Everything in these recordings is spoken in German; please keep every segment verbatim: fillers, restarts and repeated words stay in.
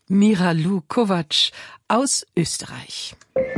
Mira-Lou Kovacs aus Österreich.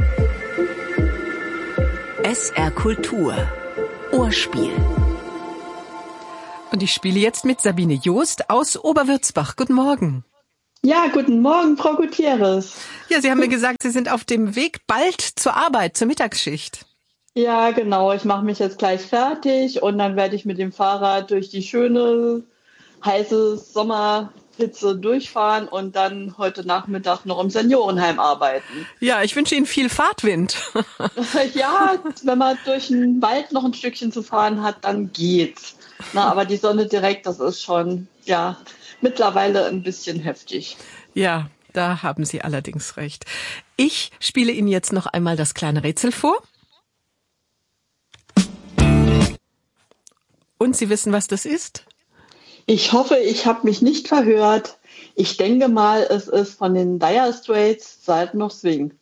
S R Kultur. Ohrspiel. Und ich spiele jetzt mit Sabine Joost aus Oberwürzbach. Guten Morgen. Ja, guten Morgen, Frau Gutierrez. Ja, Sie haben mir gesagt, Sie sind auf dem Weg bald zur Arbeit, zur Mittagsschicht. Ja, genau. Ich mache mich jetzt gleich fertig und dann werde ich mit dem Fahrrad durch die schöne, heiße Sommerhitze durchfahren und dann heute Nachmittag noch im Seniorenheim arbeiten. Ja, ich wünsche Ihnen viel Fahrtwind. Ja, wenn man durch den Wald noch ein Stückchen zu fahren hat, dann geht's. Na, aber die Sonne direkt, das ist schon, ja, mittlerweile ein bisschen heftig. Ja, da haben Sie allerdings recht. Ich spiele Ihnen jetzt noch einmal das kleine Rätsel vor. Und Sie wissen, was das ist? Ich hoffe, ich habe mich nicht verhört. Ich denke mal, es ist von den Dire Straits Sultan of Swing.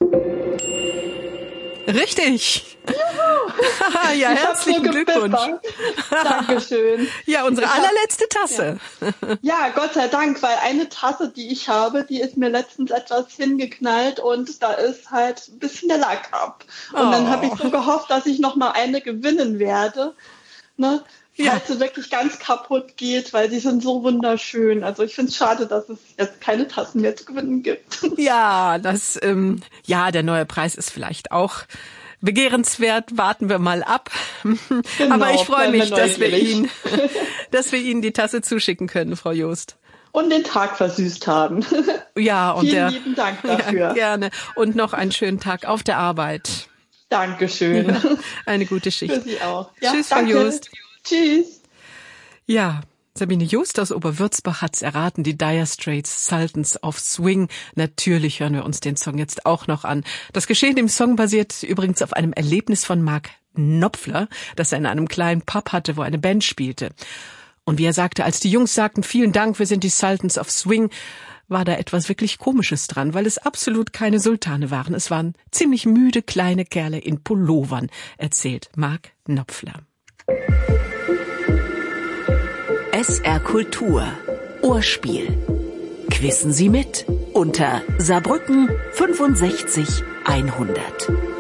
Richtig. Juhu. Ja, herzlichen Glückwunsch. Dankeschön. Ja, unsere ich allerletzte Tasse. Ja. ja, Gott sei Dank, weil eine Tasse, die ich habe, die ist mir letztens etwas hingeknallt und da ist halt ein bisschen der Lack ab. Und oh. dann habe ich so gehofft, dass ich noch mal eine gewinnen werde. Ne? Ja. Falls sie wirklich ganz kaputt geht, weil sie sind so wunderschön. Also ich finde es schade, dass es jetzt keine Tassen mehr zu gewinnen gibt. Ja, das, ähm, ja, der neue Preis ist vielleicht auch begehrenswert. Warten wir mal ab. Genau, aber ich freue mich, wir dass wir Ihnen, dass wir Ihnen die Tasse zuschicken können, Frau Joost. Und den Tag versüßt haben. Ja, und vielen der, lieben Dank dafür. Ja, gerne. Und noch einen schönen Tag auf der Arbeit. Dankeschön. Ja, eine gute Schicht. Für Sie auch. Ja, tschüss, danke. Frau Joost. Tschüss. Ja, Sabine Joost aus Oberwürzbach hat's erraten, die Dire Straits Sultans of Swing. Natürlich hören wir uns den Song jetzt auch noch an. Das Geschehen im Song basiert übrigens auf einem Erlebnis von Mark Knopfler, das er in einem kleinen Pub hatte, wo eine Band spielte. Und wie er sagte, als die Jungs sagten, vielen Dank, wir sind die Sultans of Swing, war da etwas wirklich Komisches dran, weil es absolut keine Sultane waren. Es waren ziemlich müde kleine Kerle in Pullovern, erzählt Mark Knopfler. S R Kultur. Ohrspiel. Quissen Sie mit unter Saarbrücken fünfundsechzig hundert.